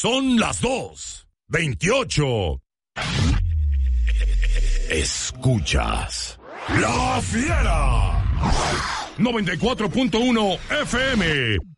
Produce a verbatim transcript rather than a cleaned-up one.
Son las dos veintiocho. Escuchas La Fiera noventa y cuatro punto uno F M.